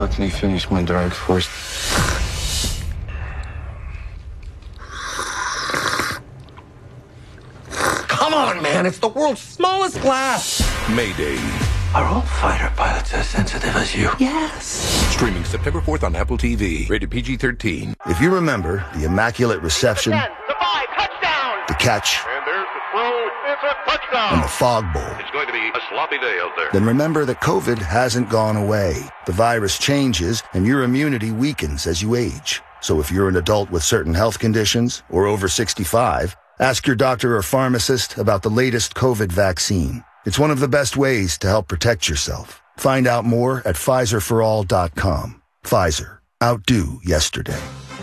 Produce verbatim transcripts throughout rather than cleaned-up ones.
Let me finish my drink first. Come on, man. It's the world's smallest glass. Mayday. Are all fighter pilots as sensitive as you? Yes. Streaming September fourth on Apple T V. Rated P G thirteen. If you remember the immaculate reception, ten, the five, touchdown. the catch, And there's the throw. It's a touchdown. and the fog bowl, It's going to be a sloppy day out there. then remember that COVID hasn't gone away. The virus changes, and your immunity weakens as you age. So if you're an adult with certain health conditions or over sixty-five, ask your doctor or pharmacist about the latest COVID vaccine. It's one of the best ways to help protect yourself. Find out more at Pfizer for all dot com. Pfizer. Outdo yesterday.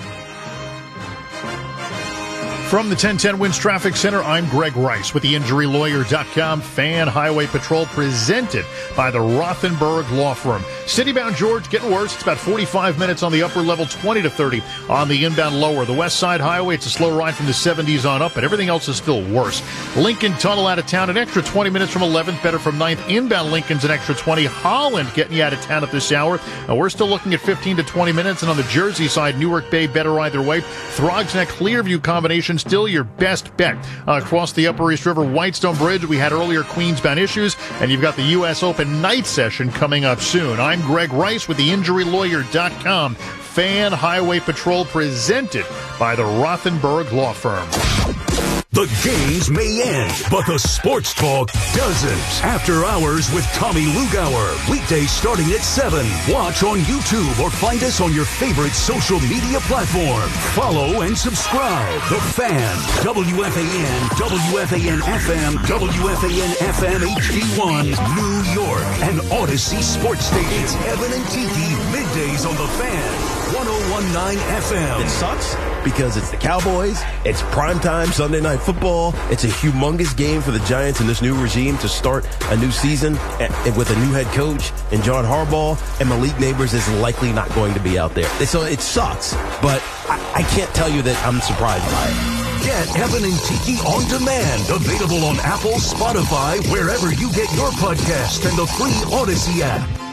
From the ten ten Winds Traffic Center, I'm Greg Rice with the injury lawyer dot com. Fan Highway Patrol presented by the Rothenberg Law Firm. Citybound George getting worse. It's about forty-five minutes on the upper level, twenty to thirty on the inbound lower. The West Side Highway, it's a slow ride from the seventies on up, but everything else is still worse. Lincoln Tunnel out of town, an extra twenty minutes from eleventh, better from ninth. Inbound Lincoln's an extra twenty. Holland getting you out of town at this hour. Uh, we're still looking at fifteen to twenty minutes, and on the Jersey side, Newark Bay better either way. Throgs Neck Clearview combination still your best bet. Uh, across the Upper East River Whitestone Bridge, we had earlier Queensbound issues, and you've got the U S Open night session coming up soon. I'm Greg Rice with the injury lawyer dot com. Fan Highway Patrol presented by the Rothenberg Law Firm. The games may end, but the sports talk doesn't. After Hours with Tommy Lugauer. Weekdays starting at seven. Watch on YouTube or find us on your favorite social media platform. Follow and subscribe. The Fan. W F A N, W F A N F M, W F A N F M H D one, New York, and Odyssey Sports Station. It's Evan and Tiki, middays on The Fan. one oh one point nine F M. It sucks because it's the Cowboys. It's primetime Sunday Night Football. It's a humongous game for the Giants and this new regime to start a new season and with a new head coach and John Harbaugh, and Malik Neighbors is likely not going to be out there. So it sucks, but I, I can't tell you that I'm surprised by it. Get Evan and Tiki on demand. Available on Apple, Spotify, wherever you get your podcast, and the free Odyssey app.